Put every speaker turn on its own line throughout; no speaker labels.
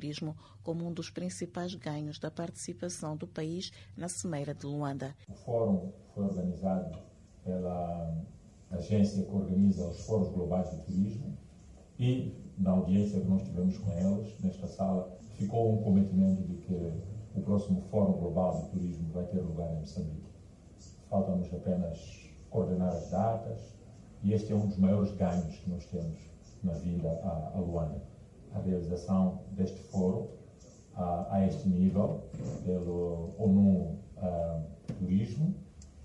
Turismo como um dos principais ganhos da participação do país na Cimeira de Luanda.
O fórum foi organizado pela agência que organiza os Fóruns Globais de Turismo e, na audiência que nós tivemos com eles, nesta sala, ficou um comprometimento de que o próximo Fórum Global de Turismo vai ter lugar em Moçambique. Falta-nos apenas coordenar as datas e este é um dos maiores ganhos que nós temos na vinda a Luanda. A realização deste fórum a este nível, pelo ONU Turismo,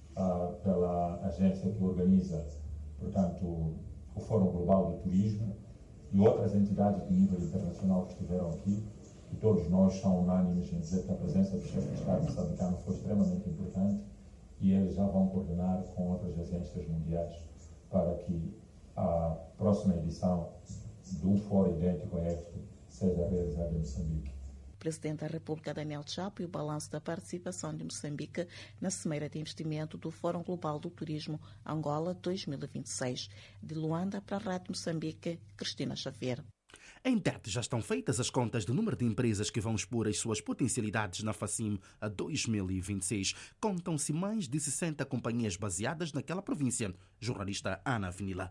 pela agência que organiza, portanto, o Fórum Global de Turismo e outras entidades de nível internacional que estiveram aqui, e todos nós são unânimes em dizer que a presença do chefe de Estado moçambicano foi extremamente importante e eles já vão coordenar com outras agências mundiais para que a próxima edição de um fórum idêntico a este seja realizada em Moçambique.
O Presidente da República, Daniel Chapo, e o balanço da participação de Moçambique na Cimeira de Investimento do Fórum Global do Turismo Angola 2026. De Luanda para a Rádio Moçambique, Cristina Xavier.
Em Tete já estão feitas as contas do número de empresas que vão expor as suas potencialidades na FACIM a 2026. Contam-se mais de 60 companhias baseadas naquela província. Jornalista Ana Avenila.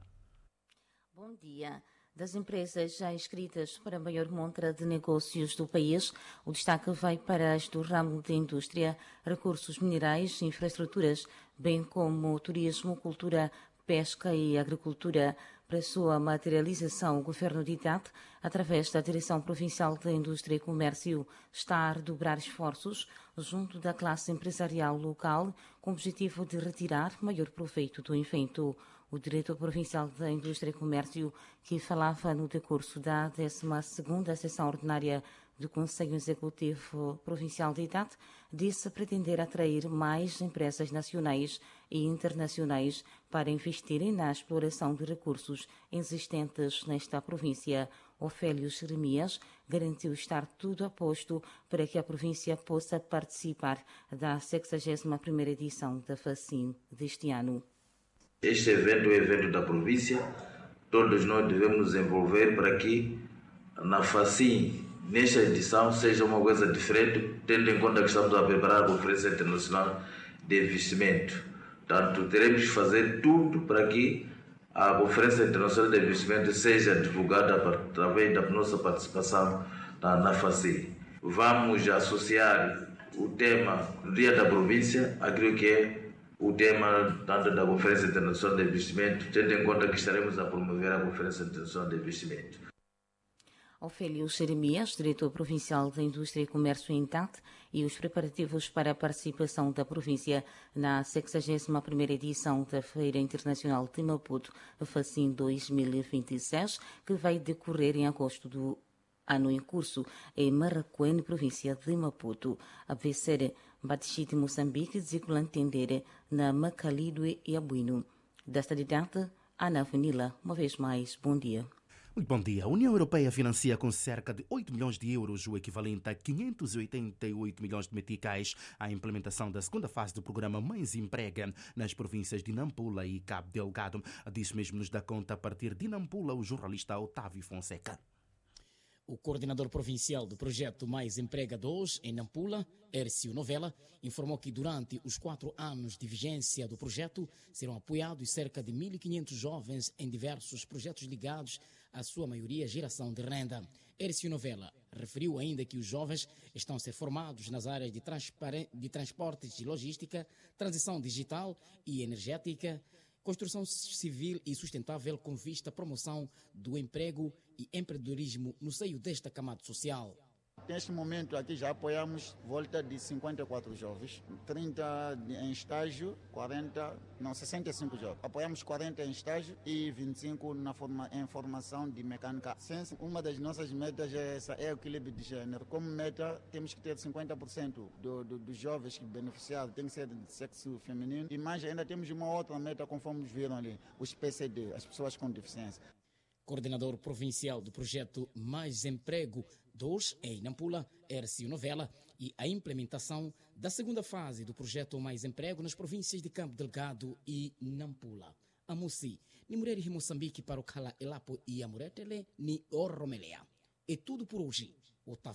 Bom dia. Das empresas já inscritas para a maior montra de negócios do país, o destaque vai para as do ramo de indústria, recursos minerais, infraestruturas, bem como turismo, cultura, pesca e agricultura. Para sua materialização, o Governo de Tete, através da Direção Provincial da Indústria e Comércio, está a redobrar esforços junto da classe empresarial local, com o objetivo de retirar maior proveito do evento. O diretor provincial da Indústria e Comércio, que falava no decurso da 12ª sessão ordinária do Conselho Executivo Provincial de Tete, disse pretender atrair mais empresas nacionais e internacionais para investirem na exploração de recursos existentes nesta província. Ofélio Jeremias garantiu estar tudo a posto para que a província possa participar da 61ª edição da FACIM deste ano.
Este evento é o evento da província, todos nós devemos nos envolver para que na FACIM, nesta edição, seja uma coisa diferente, tendo em conta que estamos a preparar a Conferência Internacional de Investimento. Portanto, teremos que fazer tudo para que a Conferência Internacional de Investimento seja divulgada através da nossa participação na FACIM. Vamos associar o tema do Dia da Província àquilo que é o tema tanto da Conferência Internacional de Investimento, tendo em conta que estaremos a promover a Conferência Internacional de Investimento.
Ofélio Jeremias, diretor provincial da Indústria e Comércio em Tete, e os preparativos para a participação da província na 61ª edição da Feira Internacional de Maputo, FACIM 2026, que vai decorrer em agosto do ano em curso em Maracuene, província de Maputo. A vencer Batixi de Moçambique, Ziculantendere, na Macalidue e Abuino. Desta de Tete, Ana Avenila, uma vez mais, bom dia.
Muito bom dia. A União Europeia financia com cerca de 8 milhões de euros, o equivalente a 588 milhões de meticais, a implementação da segunda fase do programa Mães Emprega nas províncias de Nampula e Cabo Delgado. Disso mesmo nos dá conta a partir de Nampula o jornalista Otávio Fonseca.
O coordenador provincial do projeto Mais Emprega 2, em Nampula, Hércio Novella, informou que durante os 4 anos de vigência do projeto serão apoiados cerca de 1.500 jovens em diversos projetos ligados, à sua maioria, geração de renda. Hércio Novella referiu ainda que os jovens estão a ser formados nas áreas de transportes e logística, transição digital e energética, construção civil e sustentável com vista à promoção do emprego e empreendedorismo no seio desta camada social.
Neste momento aqui já apoiamos volta de 54 jovens, 30 em estágio, 65 jovens. Apoiamos 40 em estágio e 25 em formação de mecânica. Uma das nossas metas é o equilíbrio de gênero. Como meta, temos que ter 50% dos jovens que beneficiaram tem que ser de sexo feminino. E mais ainda temos uma outra meta, conforme viram ali, os PCD, as pessoas com deficiência.
Coordenador provincial do projeto Mais Emprego 2, em Nampula, Hércio Novella, e a implementação da segunda fase do projeto Mais Emprego nas províncias de Cabo Delgado e Nampula. Amussi, ni mulher de Moçambique para o Kala Elapo e Amuretele, ni Orromelea. É tudo por hoje. Otávio